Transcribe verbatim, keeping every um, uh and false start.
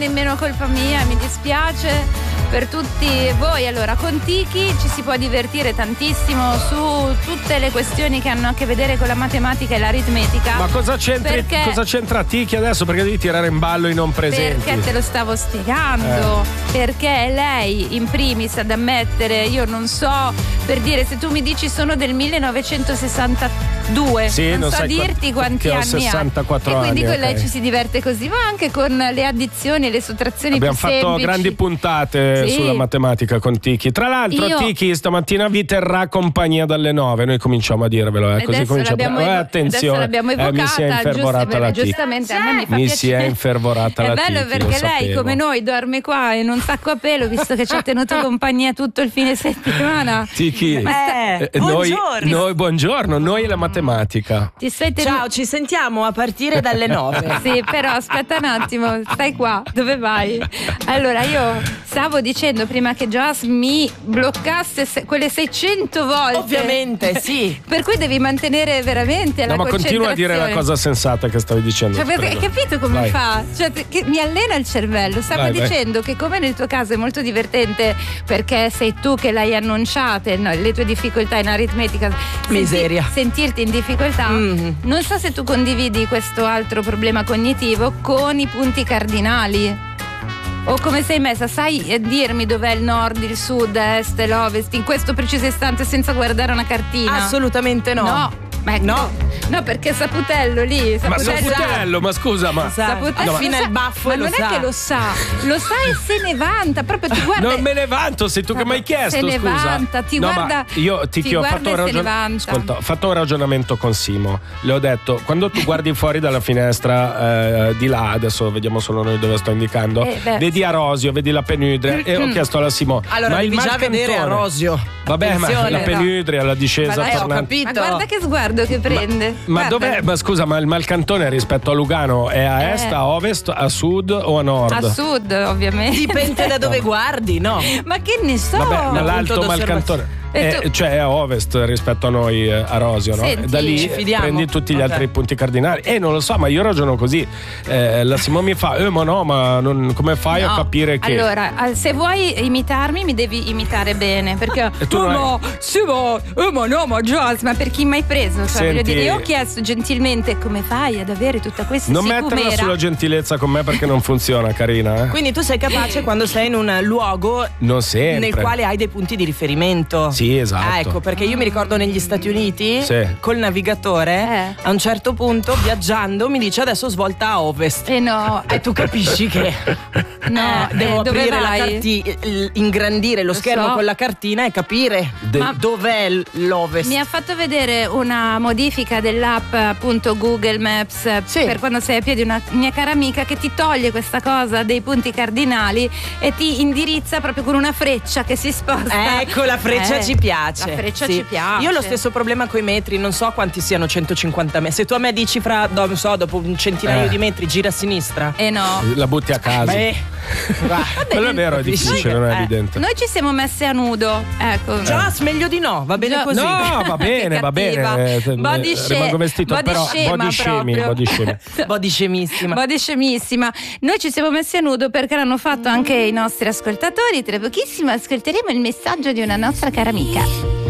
nemmeno colpa mia, mi dispiace per tutti voi. Allora, con Tiki ci si può divertire tantissimo su tutte le questioni che hanno a che vedere con la matematica e l'aritmetica. Ma cosa c'entri, perché, cosa c'entra Tiki adesso? Perché devi tirare in ballo i non presenti? Perché te lo stavo spiegando. Eh. Perché lei in primis ad ammettere, io non so, per dire, se tu mi dici sono del millenovecentosessantadue, sì, non, non so sai dirti quanti che ho anni sessantaquattro ha. E quindi anni, con lei okay. ci si diverte così, ma anche con le addizioni e le sottrazioni abbiamo più fatto semplici. grandi puntate sì. sulla matematica con Tiki. Tra l'altro io... Tiki stamattina vi terrà compagnia dalle nove, noi cominciamo a dirvelo, eh, così comincia a evo- eh, attenzione, l'abbiamo evocata, eh, mi si è infervorata giusto, la Tiki. Giustamente a me mi fa mi piacere. si è infervorata è la bello Tiki, perché lei sapevo. come noi dorme qua in un sacco a pelo, visto che ci ha tenuto compagnia tutto il fine settimana. Tiki, eh, eh, buongiorno. Noi, noi buongiorno, noi e la matematica. Ti sei tenu- Ciao, ci sentiamo a partire dalle nove. Sì, però aspetta un attimo, stai qua, dove vai? Allora, io stavo dicendo prima che Joss mi bloccasse se- quelle seicento volte. Ovviamente, sì. Per cui devi mantenere veramente no, la ma continua a dire la cosa sensata che stavi dicendo. Cioè, hai capito come vai. fa? Cioè, che mi allena il cervello. Stavo vai, dicendo vai. che come nel tuo caso è molto divertente perché sei tu che l'hai annunciate, no, le tue difficoltà in aritmetica. Miseria. Senti, sentirti in difficoltà. Mm-hmm. Non so se tu condividi questo altro problema cognitivo con i punti cardinali. O come sei messa? Sai dirmi dov'è il nord, il sud, est e l'ovest in questo preciso istante senza guardare una cartina? Assolutamente no. No. Ma no, no, perché Saputello lì. Ma Saputello, Saputello, ma scusa, ma Saputello, no, fino al baffo. Ma lo non sa. è che lo sa, lo sa e se ne vanta. Proprio ti guarda. Non me ne vanto, sei tu che mi hai chiesto. Se ne scusa. vanta, ti no, guarda. Ma io ti, ti ho, guarda fatto un e se ragion- ne vanta. Ascolta, ho fatto un ragionamento con Simo. Le ho detto: quando tu guardi fuori dalla finestra eh, di là, adesso vediamo solo noi dove sto indicando, eh, vedi Arosio, vedi la Penudria. E ho chiesto alla Simo: allora, ma il devi già Marcantone? vedere Arosio. Vabbè, Attenzione, ma la Penudria, la discesa ma, eh, tornante. ho capito. Ma guarda che sguardo che prende. Ma, ma Guarda. dov'è? Ma scusa, ma il Malcantone rispetto a Lugano è a est, Eh. a ovest, a sud o a nord? A sud, ovviamente. Dipende da dove guardi, no? Ma che ne so? Vabbè, ma l'alto punto Malcantone E è, tu- cioè è a ovest rispetto a noi, eh, a Rosio, no? Senti, Da lì ci fidiamo? prendi tutti gli Ok. altri punti cardinali. E eh, non lo so, ma io ragiono così. Eh, la Simone mi fa: eh, ma no, ma non, come fai No. a capire che. Allora, se vuoi imitarmi, mi devi imitare bene. Perché. E tu oh, non ma, sì, ma, oh, ma no, ma Joss, ma per chi mi hai preso? Cioè, Senti, voglio dire, io ho chiesto gentilmente come fai ad avere tutta questa non sicumera. metterla sulla gentilezza con me perché non funziona, carina. Eh? Quindi tu sei capace quando sei in un luogo Non sempre. nel quale hai dei punti di riferimento. Sì, esatto. Ah, ecco, perché io mi ricordo negli Stati Uniti Sì. col navigatore Eh. a un certo punto viaggiando mi dice adesso svolta a ovest. Eh no, E tu capisci che no, eh, devo eh, dove aprire la vai? cartina, ingrandire lo, Lo schermo so. con la cartina e capire De- Ma- dov'è l- l'ovest. Mi ha fatto vedere una modifica dell'app appunto Google Maps Sì. per quando sei a piedi, una mia cara amica che ti toglie questa cosa dei punti cardinali e ti indirizza proprio con una freccia che si sposta. Ecco, la freccia Eh, ci piace. La freccia Sì. ci piace. Io ho lo stesso problema con i metri, non so quanti siano centocinquanta metri. Se tu a me dici fra, non so, dopo un centinaio Eh. di metri gira a sinistra. Eh no. La butti a casa. Beh, guarda. Quello è vero, è Capisci? difficile, non è Eh. evidente. Noi ci siamo messe a nudo. Ecco. Joss, meglio di no, va bene Già- così. No, va bene, Che va cattiva. bene. Eh, Body eh, sha- rimango vestito, body però scema body shaming, proprio. body shaming. Body scemissima. Body scemissima. Noi ci siamo messi a nudo perché l'hanno fatto anche i nostri ascoltatori. Tra pochissimo ascolteremo il messaggio di una nostra cara amica.